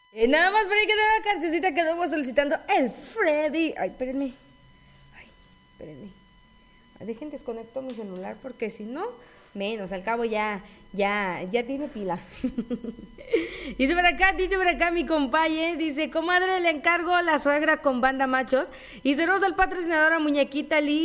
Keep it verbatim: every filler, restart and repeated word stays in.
Eh, nada más para que quede la cancioncita que luego solicitando el Freddy. Ay, espérenme. Ay, espérenme. Ay, dejen desconecto mi celular porque si no, menos, al cabo ya, ya, ya tiene pila. Dice por acá, dice por acá mi compañe, dice, comadre, le encargo la suegra con banda machos. Y saludos al patrocinador a Muñequita Liz.